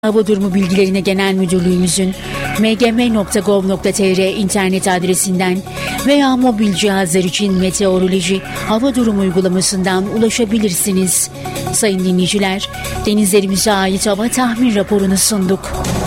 Hava durumu bilgilerine Genel Müdürlüğümüzün mgm.gov.tr internet adresinden veya mobil cihazlar için meteoroloji hava durumu uygulamasından ulaşabilirsiniz. Sayın dinleyiciler, denizlerimize ait hava tahmin raporunu sunduk.